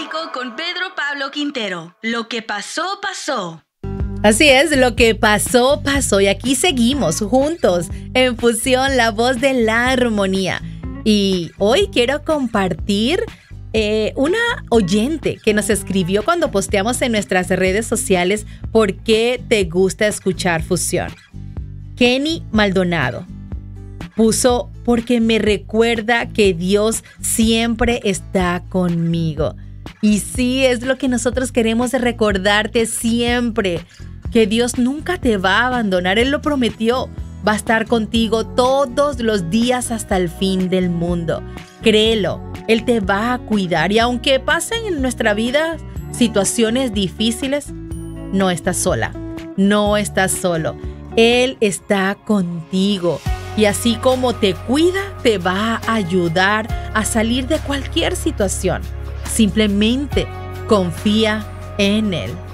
Bíblico con Pedro Pablo Quintero. Lo que pasó, pasó. Así es, lo que pasó, pasó. Y aquí seguimos juntos en Fusión, la voz de la armonía. Y hoy quiero compartir una oyente que nos escribió cuando posteamos en nuestras redes sociales por qué te gusta escuchar Fusión. Kenny Maldonado puso: porque me recuerda que Dios siempre está conmigo. Y sí, es lo que nosotros queremos recordarte siempre, que Dios nunca te va a abandonar. Él lo prometió, va a estar contigo todos los días hasta el fin del mundo. Créelo, Él te va a cuidar, y aunque pasen en nuestra vida situaciones difíciles, no estás sola, no estás solo. Él está contigo. Y así como te cuida, te va a ayudar a salir de cualquier situación. Simplemente confía en Él.